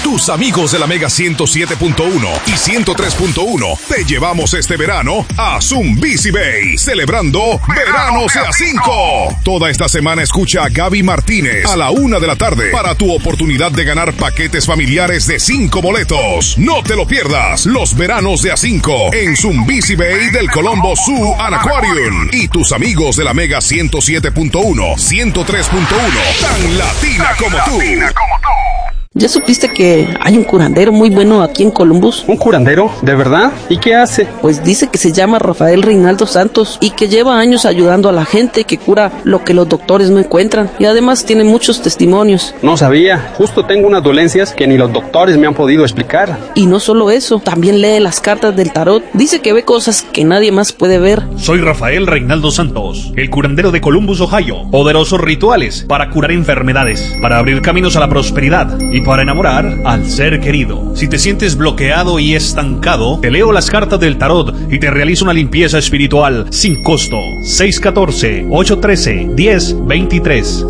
tus amigos de la Mega 107.1 y 103.1 te llevamos este verano a Zumbisi Bay, celebrando Veranos de A5. Toda esta semana escucha a Gaby Martínez a la 1 de la tarde para tu oportunidad de ganar paquetes familiares de 5 boletos. No te lo pierdas, los Veranos de A5 en Zumbisi Bay del Colombo Zoo and Aquarium. Y tus amigos de la Mega 107.1, 103.1, tan latina como tú. ¿Ya supiste que hay un curandero muy bueno aquí en Columbus? ¿Un curandero? ¿De verdad? ¿Y qué hace? Pues dice que se llama Rafael Reinaldo Santos y que lleva años ayudando a la gente, que cura lo que los doctores no encuentran, y además tiene muchos testimonios. No sabía, justo tengo unas dolencias que ni los doctores me han podido explicar. Y no solo eso, también lee las cartas del tarot. Dice que ve cosas que nadie más puede ver. Soy Rafael Reinaldo Santos, el curandero de Columbus, Ohio. Poderosos rituales para curar enfermedades, para abrir caminos a la prosperidad y para enamorar al ser querido. Si te sientes bloqueado y estancado, te leo las cartas del tarot y te realizo una limpieza espiritual sin costo. 614-813-1023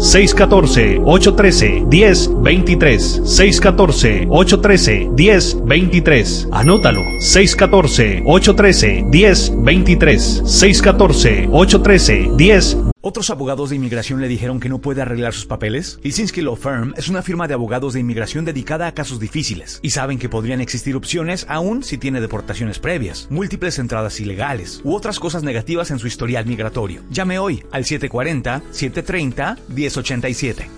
614-813-1023 614-813-1023. Anótalo. 614-813-1023 614-813-1023. ¿Otros abogados de inmigración le dijeron que no puede arreglar sus papeles? Lisinski Law Firm es una firma de abogados de inmigración dedicada a casos difíciles y saben que podrían existir opciones aún si tiene deportaciones previas, múltiples entradas ilegales u otras cosas negativas en su historial migratorio. Llame hoy al 740-730-1087.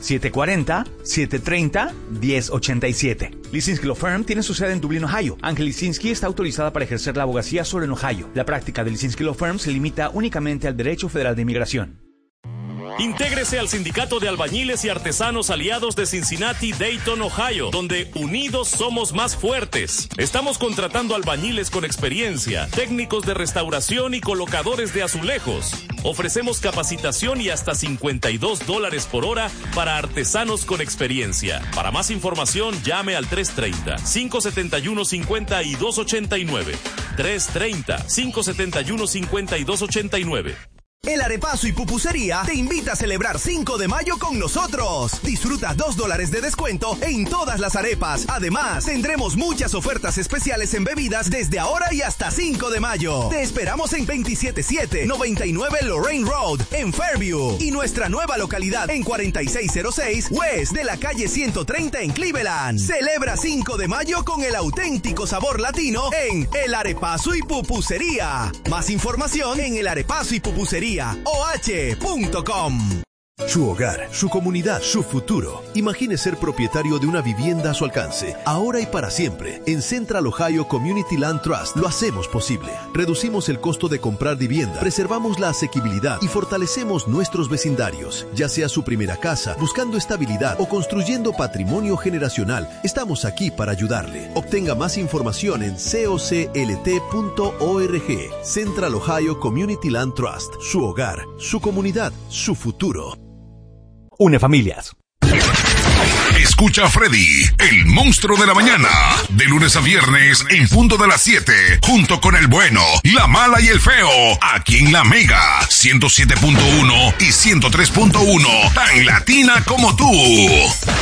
740-730-1087. Lisinski Law Firm tiene su sede en Dublín, Ohio. Ángel Lisinski está autorizada para ejercer la abogacía solo en Ohio. La práctica de Lisinski Law Firm se limita únicamente al derecho federal de inmigración. Intégrese al Sindicato de Albañiles y Artesanos Aliados de Cincinnati, Dayton, Ohio, donde unidos somos más fuertes. Estamos contratando albañiles con experiencia, técnicos de restauración y colocadores de azulejos. Ofrecemos capacitación y hasta $52 por hora para artesanos con experiencia. Para más información, llame al 330-571-5289. 330-571-5289. El Arepazo y Pupusería te invita a celebrar 5 de mayo con nosotros. Disfruta $2 de descuento en todas las arepas. Además, tendremos muchas ofertas especiales en bebidas desde ahora y hasta 5 de mayo. Te esperamos en 27799 Lorraine Road, en Fairview. Y nuestra nueva localidad en 4606 West de la calle 130 en Cleveland. Celebra 5 de mayo con el auténtico sabor latino en El Arepazo y Pupusería. Más información en El Arepazo y Pupusería OH.com. Su hogar, su comunidad, su futuro. Imagine ser propietario de una vivienda a su alcance, ahora y para siempre. En Central Ohio Community Land Trust lo hacemos posible. Reducimos el costo de comprar vivienda, preservamos la asequibilidad y fortalecemos nuestros vecindarios. Ya sea su primera casa, buscando estabilidad o construyendo patrimonio generacional, estamos aquí para ayudarle. Obtenga más información en coclt.org. Central Ohio Community Land Trust. Su hogar, su comunidad, su futuro. Une familias. Escucha a Freddy, el monstruo de la mañana, de lunes a viernes en punto de las 7, junto con el bueno, la mala y el feo, aquí en la Mega 107.1 y 103.1, tan latina como tú.